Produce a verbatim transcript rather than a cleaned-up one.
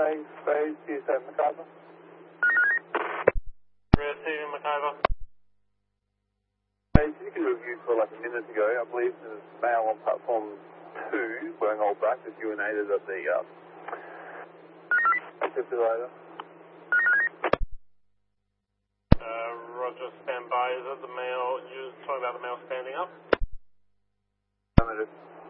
Space, space, you said McIver? Receiving McIver. Hey, did you get a review for like a minute ago? I believe there's mail on platform two, going all back as you unaided at the uh, defibrillator. Uh, Roger, stand by. Is it the mail? You're talking about the mail standing up? Affirmative.